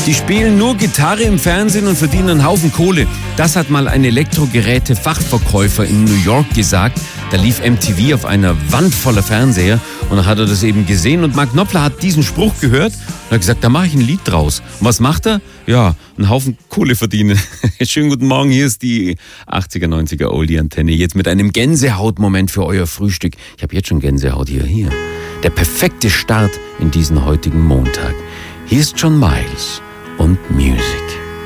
Die spielen nur Gitarre im Fernsehen und verdienen einen Haufen Kohle. Das hat mal ein Elektrogeräte-Fachverkäufer in New York gesagt. Da lief MTV auf einer Wand voller Fernseher und dann hat er das eben gesehen. Und Mark Knopfler hat diesen Spruch gehört und hat gesagt, da mache ich ein Lied draus. Und was macht er? Ja, einen Haufen Kohle verdienen. Schönen guten Morgen, hier ist die 80er, 90er Oldie-Antenne. Jetzt mit einem Gänsehautmoment für euer Frühstück. Ich habe jetzt schon Gänsehaut hier. Der perfekte Start in diesen heutigen Montag. Hier ist John Miles und Music.